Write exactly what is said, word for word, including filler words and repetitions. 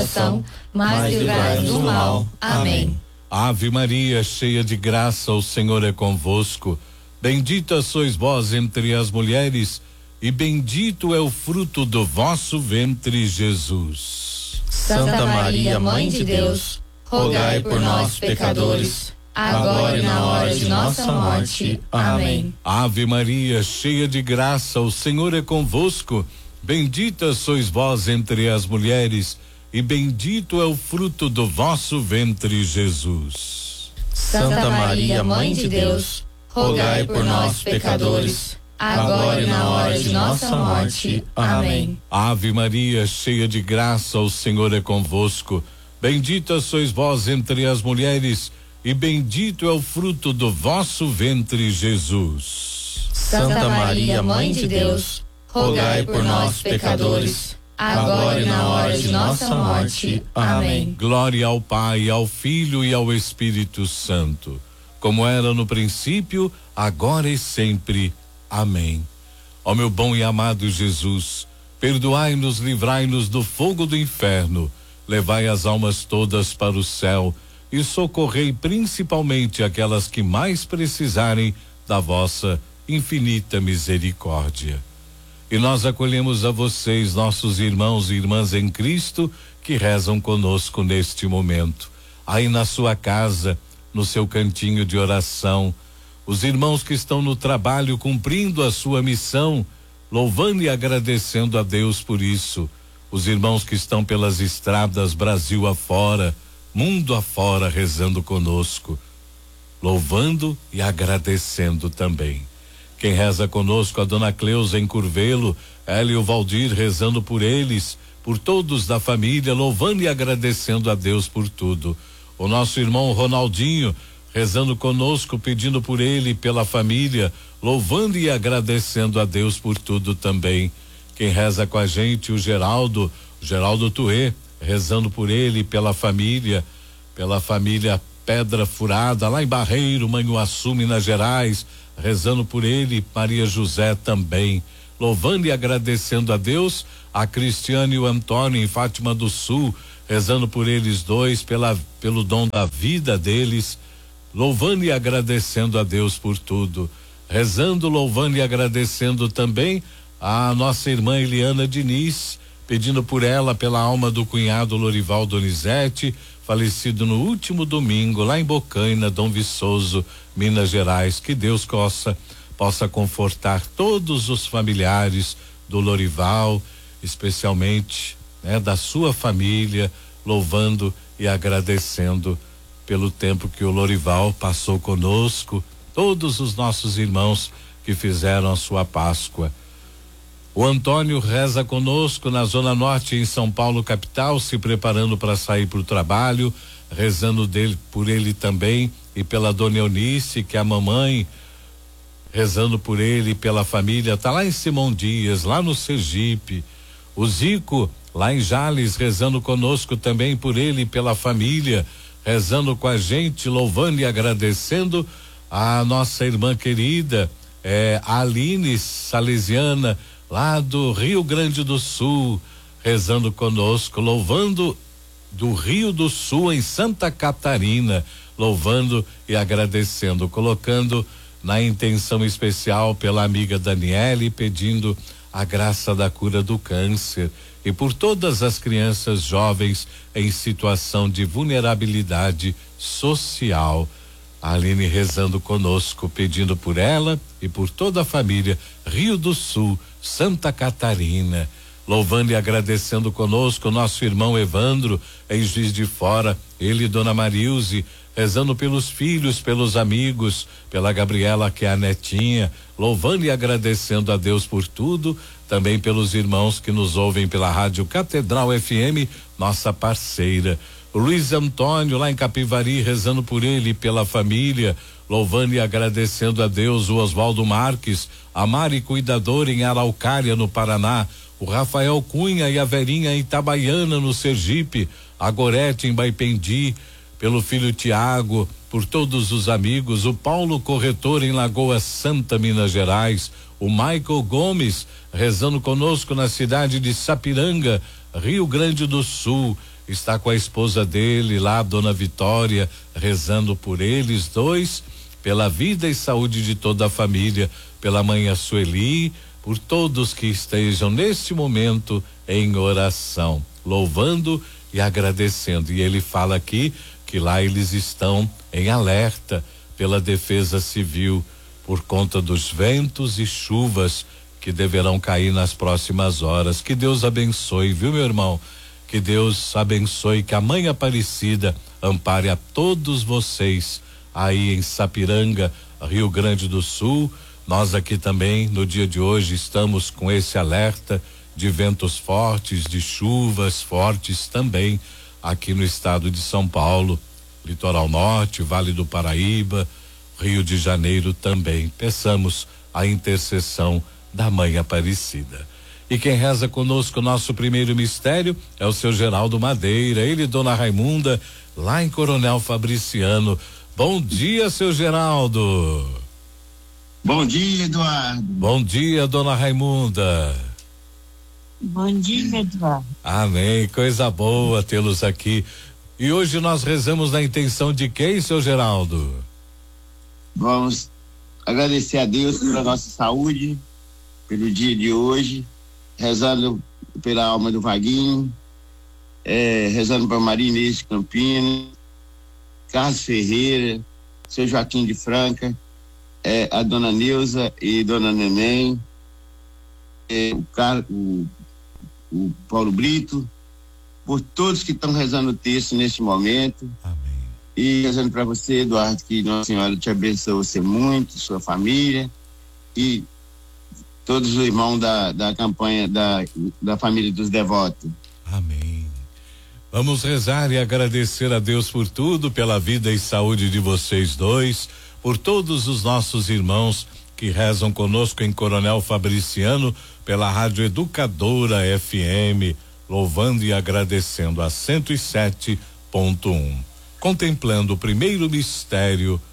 mas livrai-nos do mal. Amém. Ave Maria, cheia de graça, o Senhor é convosco. Bendita sois vós entre as mulheres, e bendito é o fruto do vosso ventre, Jesus. Santa Maria, Mãe de Deus, rogai por nós, pecadores, agora e na hora de nossa morte. Amém. Ave Maria, cheia de graça, o Senhor é convosco. Bendita sois vós entre as mulheres, e bendito é o fruto do vosso ventre, Jesus. Santa Maria, Mãe de Deus, rogai por nós, pecadores, agora e na hora de nossa morte. Amém. Ave Maria, cheia de graça, o Senhor é convosco. Bendita sois vós entre as mulheres, e bendito é o fruto do vosso ventre, Jesus. Santa Maria, Mãe de Deus, rogai por nós, pecadores, agora e na hora de nossa morte. Amém. Glória ao Pai, ao Filho e ao Espírito Santo, como era no princípio, agora e sempre. Amém. Ó meu bom e amado Jesus, perdoai-nos, livrai-nos do fogo do inferno, levai as almas todas para o céu e socorrei principalmente aquelas que mais precisarem da vossa infinita misericórdia. E nós acolhemos a vocês, nossos irmãos e irmãs em Cristo, que rezam conosco neste momento. Aí na sua casa, no seu cantinho de oração, os irmãos que estão no trabalho cumprindo a sua missão, louvando e agradecendo a Deus por isso. Os irmãos que estão pelas estradas Brasil afora, mundo afora, rezando conosco, louvando e agradecendo também. Quem reza conosco, a dona Cleusa em Curvelo, ela e o Valdir rezando por eles, por todos da família, louvando e agradecendo a Deus por tudo. O nosso irmão Ronaldinho rezando conosco, pedindo por ele e pela família, louvando e agradecendo a Deus por tudo também. Quem reza com a gente, o Geraldo, Geraldo Tuê, rezando por ele e pela família, pela família Pedra Furada, lá em Barreiro, Manhuaçu, Minas Gerais, rezando por ele, Maria José também, louvando e agradecendo a Deus, a Cristiane e o Antônio em Fátima do Sul, rezando por eles dois, pela, pelo dom da vida deles, louvando e agradecendo a Deus por tudo, rezando, louvando e agradecendo também a nossa irmã Eliana Diniz, pedindo por ela, pela alma do cunhado Lorival Donizete, falecido no último domingo, lá em Bocaina, Dom Viçoso, Minas Gerais. Que Deus possa, possa confortar todos os familiares do Lorival, especialmente, né, da sua família, louvando e agradecendo pelo tempo que o Lorival passou conosco, todos os nossos irmãos que fizeram a sua Páscoa. O Antônio reza conosco na Zona Norte, em São Paulo, capital, se preparando para sair para o trabalho, rezando dele, por ele também, e pela dona Eunice, que é a mamãe, rezando por ele e pela família, tá lá em Simão Dias, lá no Sergipe. O Zico, lá em Jales, rezando conosco também por ele e pela família, rezando com a gente, louvando e agradecendo a nossa irmã querida, é, a Aline Salesiana, lá do Rio Grande do Sul, rezando conosco, louvando do Rio do Sul, em Santa Catarina, louvando e agradecendo, colocando na intenção especial pela amiga Daniele, pedindo a graça da cura do câncer e por todas as crianças jovens em situação de vulnerabilidade social. A Aline rezando conosco, pedindo por ela e por toda a família, Rio do Sul, Santa Catarina, louvando e agradecendo conosco o nosso irmão Evandro em Juiz de Fora, ele e dona Marilze, rezando pelos filhos, pelos amigos, pela Gabriela, que é a netinha, louvando e agradecendo a Deus por tudo, também pelos irmãos que nos ouvem pela Rádio Catedral F M, nossa parceira. Luiz Antônio, lá em Capivari, rezando por ele e pela família, louvando e agradecendo a Deus. O Oswaldo Marques, a Mari Cuidadora em Araucária, no Paraná, o Rafael Cunha e a Verinha em Itabaiana, no Sergipe, a Gorete em Baipendi, pelo filho Tiago, por todos os amigos, o Paulo Corretor em Lagoa Santa, Minas Gerais, o Michael Gomes rezando conosco na cidade de Sapiranga, Rio Grande do Sul, está com a esposa dele lá, Dona Vitória, rezando por eles dois, pela vida e saúde de toda a família, pela mãe Sueli, por todos que estejam neste momento em oração, louvando e agradecendo. E ele fala aqui que lá eles estão em alerta pela Defesa Civil por conta dos ventos e chuvas que deverão cair nas próximas horas. Que Deus abençoe, viu, meu irmão? Que Deus abençoe, que a Mãe Aparecida ampare a todos vocês aí em Sapiranga, Rio Grande do Sul. Nós aqui também, no dia de hoje, estamos com esse alerta de ventos fortes, de chuvas fortes também aqui no estado de São Paulo, Litoral Norte, Vale do Paraíba, Rio de Janeiro também. Peçamos a intercessão da Mãe Aparecida. E quem reza conosco o nosso primeiro mistério é o seu Geraldo Madeira, ele e Dona Raimunda, lá em Coronel Fabriciano. Bom dia, seu Geraldo. Bom dia, Eduardo. Bom dia, Dona Raimunda. Bom dia, Eduardo. Amém, coisa boa tê-los aqui. E hoje nós rezamos na intenção de quem, seu Geraldo? Vamos agradecer a Deus pela nossa saúde, pelo dia de hoje, rezando pela alma do Vaguinho, é, rezando para Maria Inês de Campinas, Carlos Ferreira, seu Joaquim de Franca, é, a Dona Neuza e Dona Neném, é, o, Car, o, o Paulo Brito, por todos que estão rezando o texto neste momento. Amém. E rezando para você, Eduardo, que Nossa Senhora te abençoe você muito, sua família e todos os irmãos da, da campanha da, da família dos devotos. Amém. Vamos rezar e agradecer a Deus por tudo, pela vida e saúde de vocês dois, por todos os nossos irmãos que rezam conosco em Coronel Fabriciano, pela Rádio Educadora F M, louvando e agradecendo a cento e sete ponto um. Contemplando o primeiro mistério